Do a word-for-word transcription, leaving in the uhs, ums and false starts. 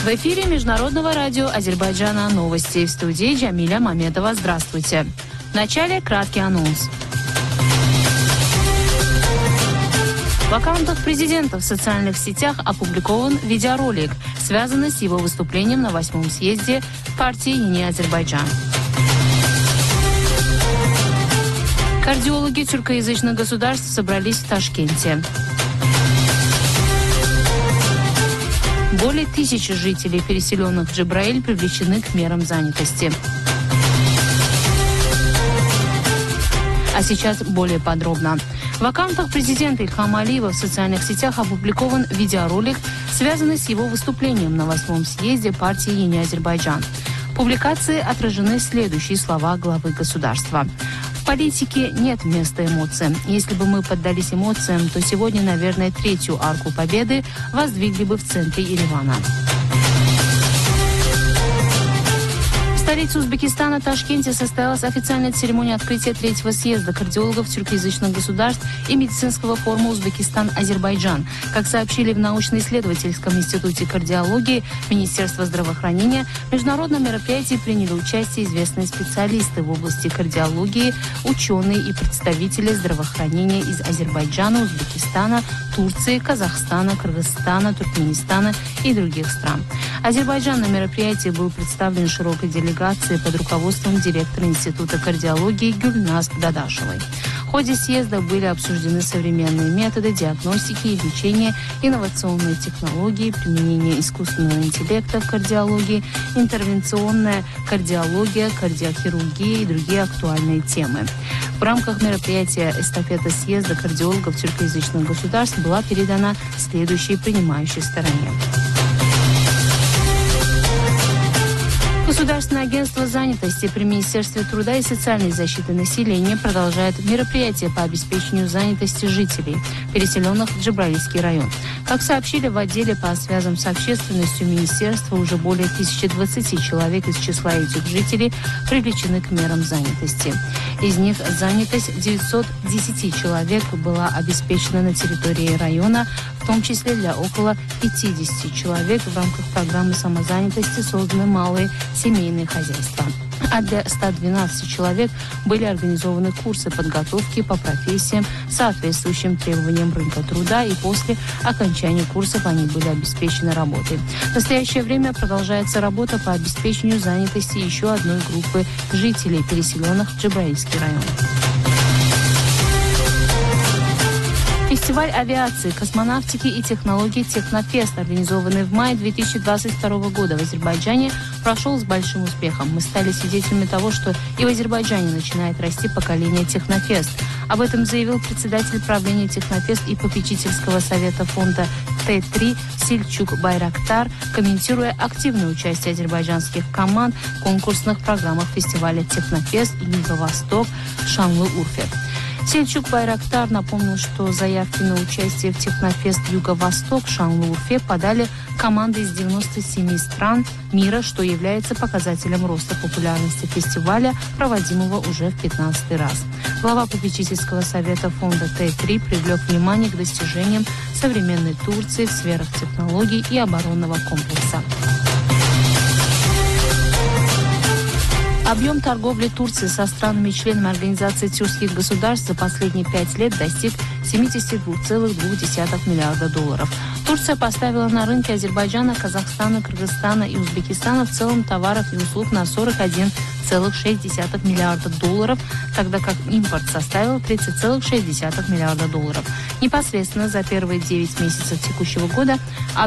В эфире Международного радио Азербайджана новости. В студии Джамиля Мамедова. Здравствуйте. В начале краткий анонс. В аккаунтах президента в социальных сетях опубликован видеоролик, связанный с его выступлением на восьмом съезде партии «Yeni Азербайджан». Кардиологи тюркоязычных государств собрались в Ташкенте. Более тысячи жителей, переселенных в Джабраиль, привлечены к мерам занятости. А сейчас более подробно. В аккаунтах президента Ильхама Алиева в социальных сетях опубликован видеоролик, связанный с его выступлением на восьмом съезде партии «Yeni Азербайджан». В публикации отражены следующие слова главы государства. В политике нет места эмоциям. Если бы мы поддались эмоциям, то сегодня, наверное, третью арку победы воздвигли бы в центре Еревана. В столице Узбекистана, Ташкенте, состоялась официальная церемония открытия третьего съезда кардиологов тюркоязычных государств и медицинского форума «Узбекистан-Азербайджан». Как сообщили в научно-исследовательском институте кардиологии Министерства здравоохранения, в международном мероприятии приняли участие известные специалисты в области кардиологии, ученые и представители здравоохранения из Азербайджана, Узбекистана, Турции, Казахстана, Кыргызстана, Туркменистана и других стран. Азербайджан на мероприятии был представлен широкой делегацией под руководством директора Института кардиологии Гюльназ Дадашевой. В ходе съезда были обсуждены современные методы диагностики и лечения, инновационные технологии, применение искусственного интеллекта в кардиологии, интервенционная кардиология, кардиохирургия и другие актуальные темы. В рамках мероприятия эстафета съезда кардиологов тюркоязычных государств была передана следующей принимающей стороне. Государственное агентство занятости при Министерстве труда и социальной защиты населения продолжает мероприятия по обеспечению занятости жителей, переселенных в Джабраильский район. Как сообщили в отделе по связям с общественностью министерства, уже более тысячи двадцати человек из числа этих жителей привлечены к мерам занятости. Из них занятость девятисот десяти человек была обеспечена на территории района, в том числе для около пятидесяти человек в рамках программы самозанятости созданы малые семейные хозяйства. А для ста двенадцати человек были организованы курсы подготовки по профессиям, соответствующим требованиям рынка труда, и после окончания курсов они были обеспечены работой. В настоящее время продолжается работа по обеспечению занятости еще одной группы жителей, переселенных в Джабраильский район. Фестиваль авиации, космонавтики и технологий «Технофест», организованный в мае две тысячи двадцать второго года в Азербайджане, прошел с большим успехом. Мы стали свидетелями того, что и в Азербайджане начинает расти поколение «Технофест». Об этом заявил председатель правления «Технофест» и попечительского совета фонда Т три Сельчук Байрактар, комментируя активное участие азербайджанских команд в конкурсных программах фестиваля «Технофест» и «Юго-Восток» в Шанлы-Урфе. Сельчук Байрактар напомнил, что заявки на участие в Технофест Юго-Восток в Шанлы-Урфе подали команды из девяноста семи стран мира, что является показателем роста популярности фестиваля, проводимого уже в пятнадцатый раз. Глава попечительского совета фонда Т три привлек внимание к достижениям современной Турции в сферах технологий и оборонного комплекса. Объем торговли Турции со странами-членами Организации тюркских государств за последние пять лет достиг семидесяти двух целых двух десятых миллиарда долларов. Турция поставила на рынки Азербайджана, Казахстана, Кыргызстана и Узбекистана в целом товаров и услуг на сорок один целых шесть десятых миллиарда долларов, тогда как импорт составил тридцать целых шесть десятых миллиарда долларов. Непосредственно за первые девять месяцев текущего года